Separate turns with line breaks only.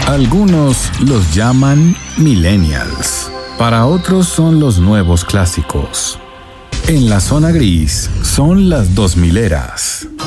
Algunos los llaman millennials, para otros son los nuevos clásicos. En la zona gris son las 2000eras.